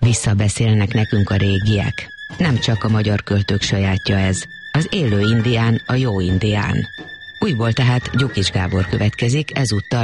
Visszabeszélnek nekünk a régiek. Nem csak a magyar költők sajátja ez. Az élő indián a jó indián. Újból tehát Gyukics Gábor következik, ezúttal